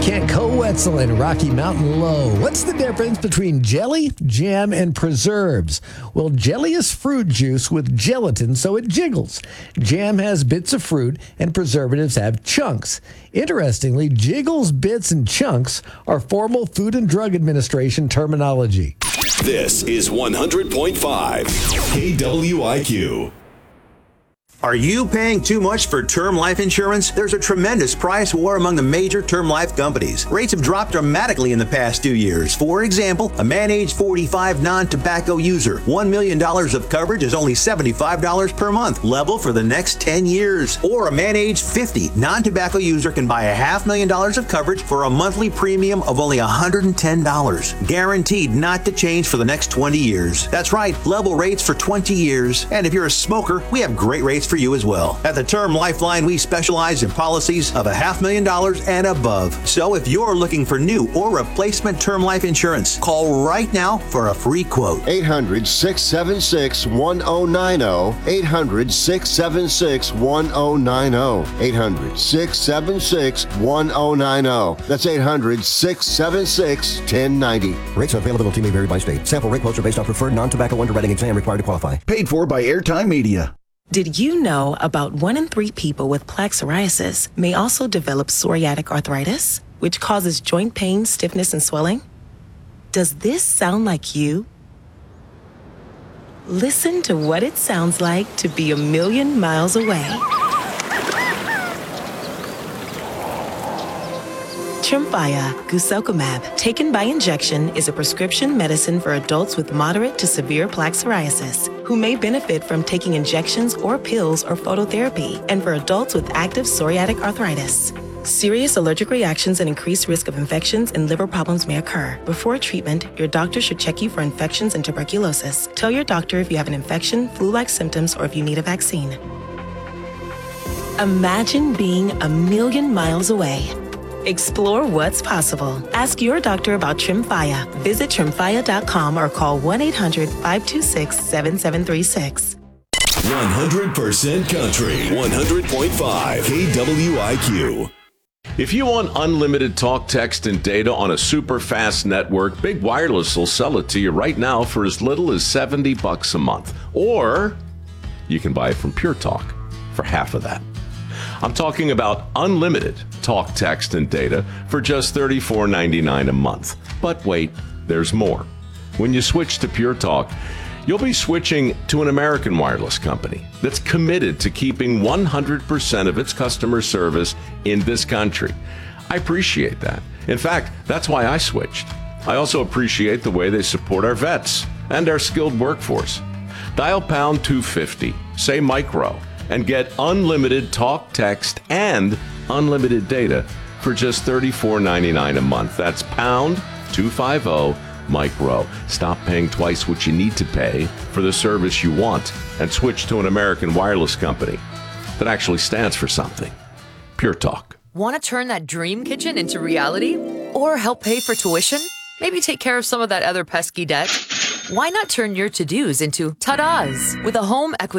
Kent Coetzel and Rocky Mountain Low. What's the difference between jelly, jam, and preserves? Well, jelly is fruit juice with gelatin, so it jiggles. Jam has bits of fruit, and preservatives have chunks. Interestingly, jiggles, bits, and chunks are formal Food and Drug Administration terminology. This is 100.5 KWIQ. Are you paying too much for term life insurance? There's a tremendous price war among the major term life companies. Rates have dropped dramatically in the past 2 years. For example, a man age 45 non-tobacco user, $1 million of coverage is only $75 per month, level for the next 10 years. Or a man age 50 non-tobacco user can buy $500,000 of coverage for a monthly premium of only $110, guaranteed not to change for the next 20 years. That's right, level rates for 20 years. And if you're a smoker, we have great rates for you as well. At the Term Lifeline, we specialize in policies of $500,000 and above. So if you're looking for new or replacement term life insurance, call right now for a free quote. 800-676-1090. 800-676-1090. 800-676-1090. That's 800-676-1090. Rates and availability may vary by state. Sample rate quotes are based on preferred non-tobacco underwriting exam required to qualify. Paid for by Airtime Media. Did you know about 1 in 3 people with plaque psoriasis may also develop psoriatic arthritis, which causes joint pain, stiffness, and swelling? Does this sound like you? Listen to what it sounds like to be a million miles away. Tremfya guselkumab, taken by injection, is a prescription medicine for adults with moderate to severe plaque psoriasis who may benefit from taking injections or pills or phototherapy, and for adults with active psoriatic arthritis. Serious allergic reactions and increased risk of infections and liver problems may occur. Before treatment, your doctor should check you for infections and tuberculosis. Tell your doctor if you have an infection, flu-like symptoms, or if you need a vaccine. Imagine being a million miles away. Explore what's possible. Ask your doctor about Tremfya. Visit Tremfya.com or call 1-800-526-7736. 100% country. 100.5 KWIQ. If you want unlimited talk, text, and data on a super fast network, Big Wireless will sell it to you right now for as little as $70 a month. Or you can buy it from Pure Talk for half of that. I'm talking about unlimited talk, text, and data for just $34.99 a month. But wait, there's more. When you switch to Pure Talk, you'll be switching to an American wireless company that's committed to keeping 100% of its customer service in this country. I appreciate that. In fact, that's why I switched. I also appreciate the way they support our vets and our skilled workforce. Dial pound 250, say micro, and get unlimited talk, text, and unlimited data for just $34.99 a month. That's pound 250 micro. Stop paying twice what you need to pay for the service you want and switch to an American wireless company that actually stands for something. Pure Talk. Want to turn that dream kitchen into reality? Or help pay for tuition? Maybe take care of some of that other pesky debt? Why not turn your to-dos into ta-das with a home equity